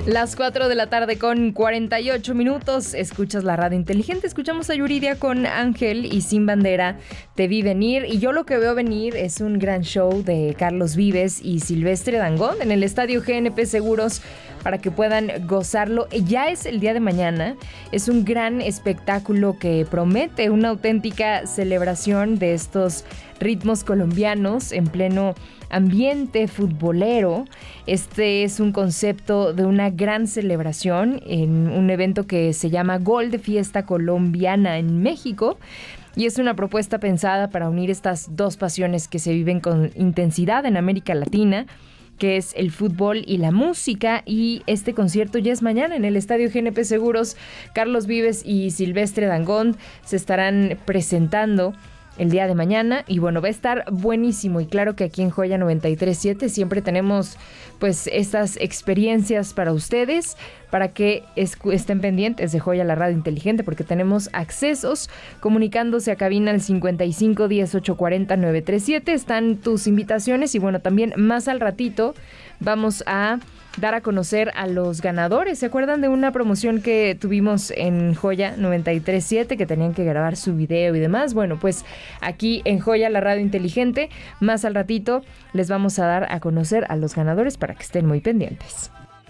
Las 4 de la tarde con 48 minutos. Escuchas la radio inteligente. Escuchamos a Yuridia con Ángel y Sin Bandera. Te vi venir. Y yo lo que veo venir es un gran show de Carlos Vives y Silvestre Dangond en el estadio GNP Seguros para que puedan gozarlo. Ya es el día de mañana. Es un gran espectáculo que promete una auténtica celebración de estos ritmos colombianos en pleno ambiente futbolero. Este es un concepto de una gran celebración en un evento que se llama Gol de Fiesta Colombiana en México. Y es una propuesta pensada para unir estas dos pasiones que se viven con intensidad en América Latina, que es el fútbol y la música. Y este concierto ya es mañana en el Estadio GNP Seguros. Carlos Vives y Silvestre Dangond se estarán presentando el día de mañana y bueno, va a estar buenísimo. Y claro que aquí en Joya 93.7 siempre tenemos pues estas experiencias para ustedes, para que estén pendientes de Joya la radio inteligente, porque tenemos accesos comunicándose a cabina al 55 10 840 937. Están tus invitaciones y bueno, también más al ratito vamos a dar a conocer a los ganadores. ¿Se acuerdan de una promoción que tuvimos en Joya 93.7 que tenían que grabar su video y demás? Bueno, pues aquí en Joya la radio inteligente, más al ratito les vamos a dar a conocer a los ganadores para que estén muy pendientes.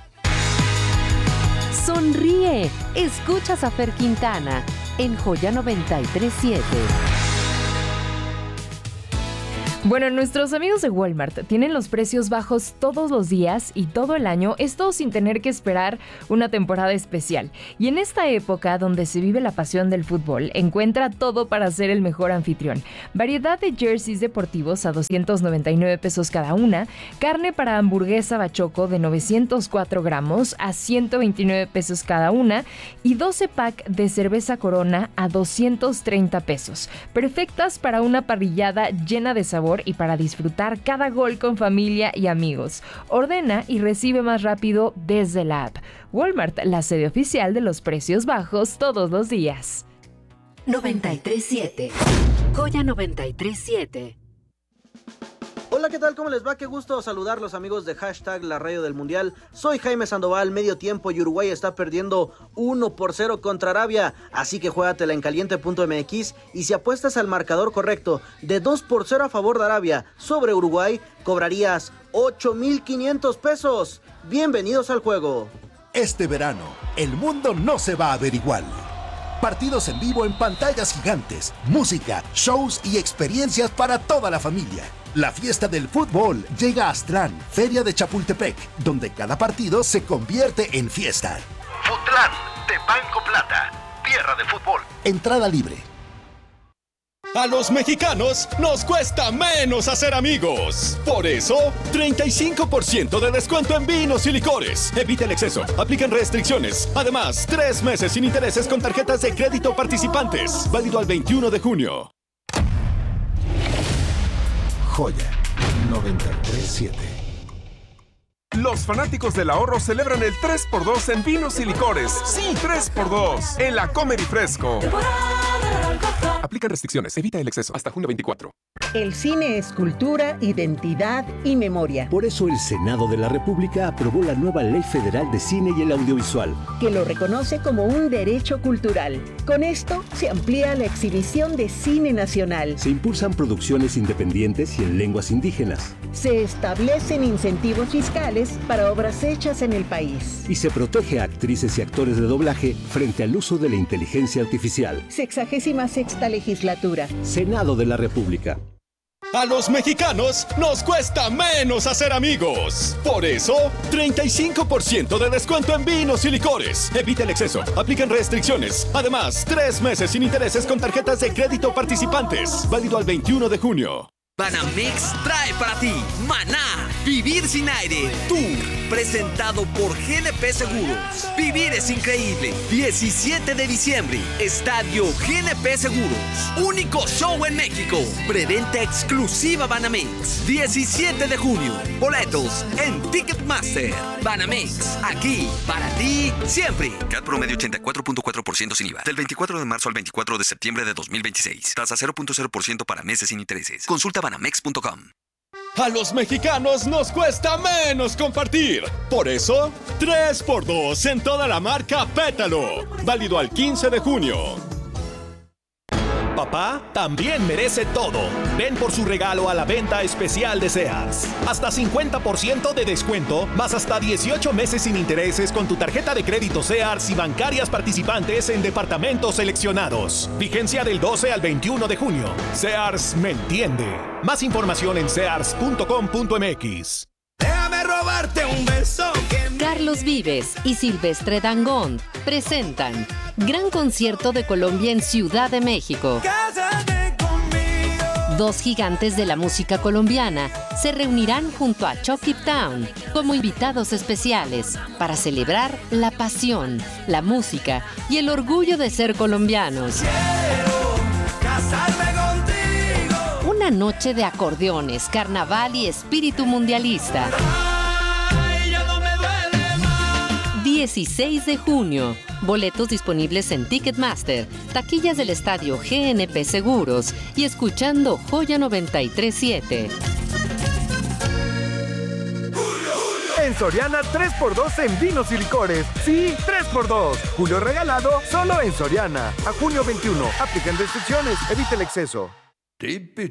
Sonríe, escuchas a Fer Quintana en Joya 93.7. Bueno, nuestros amigos de Walmart tienen los precios bajos todos los días y todo el año, esto sin tener que esperar una temporada especial. Y en esta época donde se vive la pasión del fútbol, encuentra todo para ser el mejor anfitrión. Variedad de jerseys deportivos a 299 pesos cada una, carne para hamburguesa bachoco de 904 gramos a 129 pesos cada una y 12 pack de cerveza Corona a 230 pesos. Perfectas para una parrillada llena de sabor y para disfrutar cada gol con familia y amigos. Ordena y recibe más rápido desde la app. Walmart, la sede oficial de los precios bajos todos los días. 93.7. Joya 93.7. Hola, ¿qué tal? ¿Cómo les va? Qué gusto saludarlos, amigos de Hashtag La Radio del Mundial. Soy Jaime Sandoval, medio tiempo y Uruguay está perdiendo 1-0 contra Arabia. Así que juégatela en caliente.mx y si apuestas al marcador correcto de 2-0 a favor de Arabia sobre Uruguay, cobrarías 8,500 pesos. Bienvenidos al juego. Este verano, el mundo no se va a ver igual. Partidos en vivo en pantallas gigantes, música, shows y experiencias para toda la familia. La fiesta del fútbol llega a Aztlán, Feria de Chapultepec, donde cada partido se convierte en fiesta. Futlán, de Banco Plata, tierra de fútbol. Entrada libre. A los mexicanos nos cuesta menos hacer amigos. Por eso, 35% de descuento en vinos y licores. Evita el exceso. Aplican restricciones. Además, 3 meses sin intereses con tarjetas de crédito participantes. Válido al 21 de junio. Joya 93.7. Los fanáticos del ahorro celebran el 3x2 en vinos y licores. Sí, 3x2 en la Comer y Fresco. Aplican restricciones. Evita el exceso. Hasta junio 24. El cine es cultura, identidad y memoria. Por eso el Senado de la República aprobó la nueva Ley Federal de Cine y el Audiovisual, que lo reconoce como un derecho cultural. Con esto se amplía la exhibición de cine nacional. Se impulsan producciones independientes y en lenguas indígenas. Se establecen incentivos fiscales para obras hechas en el país. Y se protege a actrices y actores de doblaje frente al uso de la inteligencia artificial. 66ª legislatura. Senado de la República. A los mexicanos nos cuesta menos hacer amigos. Por eso, 35% de descuento en vinos y licores. Evita el exceso. Aplican restricciones. Además, 3 meses sin intereses con tarjetas de crédito participantes. Válido al 21 de junio. Banamex trae para ti Maná, Vivir sin aire, Tour, presentado por GNP Seguros. Vivir es increíble. 17 de diciembre, Estadio GNP Seguros. Único show en México. Preventa exclusiva Banamex. 17 de junio. Boletos en Ticketmaster. Banamex, aquí para ti siempre. CAT promedio 84.4% sin IVA. Del 24 de marzo al 24 de septiembre de 2026. Tasa 0.0% para meses sin intereses. Consulta banamex.com. A los mexicanos nos cuesta menos compartir. Por eso, 3x2 en toda la marca Pétalo. Válido al 15 de junio. Papá también merece todo. Ven por su regalo a la venta especial de Sears. Hasta 50% de descuento, más hasta 18 meses sin intereses con tu tarjeta de crédito Sears y bancarias participantes en departamentos seleccionados. Vigencia del 12 al 21 de junio. Sears me entiende. Más información en sears.com.mx. Déjame robarte un beso. Carlos Vives y Silvestre Dangond presentan Gran Concierto de Colombia en Ciudad de México. Cásate conmigo. Dos gigantes de la música colombiana se reunirán junto a Chucky Town como invitados especiales para celebrar la pasión, la música y el orgullo de ser colombianos. Quiero casarme contigo. Una noche de acordeones, carnaval y espíritu mundialista. 16 de junio. Boletos disponibles en Ticketmaster, taquillas del estadio GNP Seguros y escuchando Joya 93.7. En Soriana 3x2 en vinos y licores. Sí, 3x2. Julio regalado solo en Soriana. A junio 21. Aplican restricciones. Evita el exceso.